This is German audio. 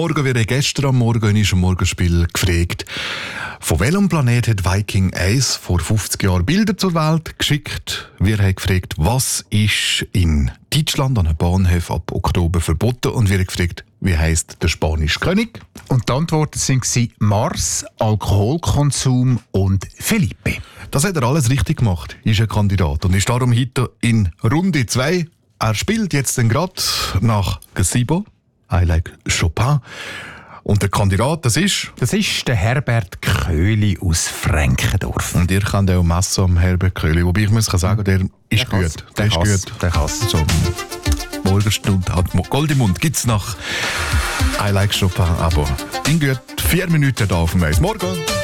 Morgen wie gestern am Morgen ist im Morgenspiel gefragt, von welchem Planet hat Viking 1 vor 50 Jahren Bilder zur Welt geschickt? Wir haben gefragt, was ist in Deutschland an den Bahnhöfen ab Oktober verboten? Und wir haben gefragt, wie heisst der spanische König? Und die Antworten waren Mars, Alkoholkonsum und Felipe. Das hat er alles richtig gemacht, ist ein Kandidat und ist darum heute in Runde 2. Er spielt jetzt dann gerade nach Gazebo, I Like Chopin. Und der Kandidat, das ist der Herbert Köhli aus Frankendorf. Und ihr kennt auch Messer am Herbert Köhli. Wobei ich muss sagen, der ist gut. Der ist gut. Der kann's. So, Morgenstunde hat Gold im Mund. Gibt's nach I Like Chopin, aber in gut 4 Minuten da auf dem Morgen.